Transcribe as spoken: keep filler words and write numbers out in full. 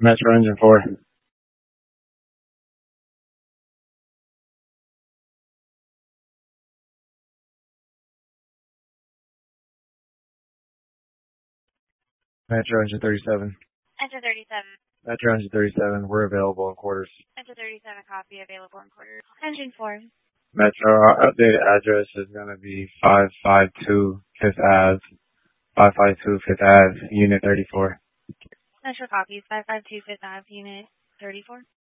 Metro Engine four. Metro Engine thirty-seven. Enter thirty-seven. Metro Engine thirty-seven. We're available in quarters. Enter thirty-seven. Copy. Available in quarters. Engine four. Metro, our updated address is going to be five five two Fifth Ave. five five two Fifth Ave, Unit thirty-four. Metro copy. five five two Fifth Ave, Unit thirty-four.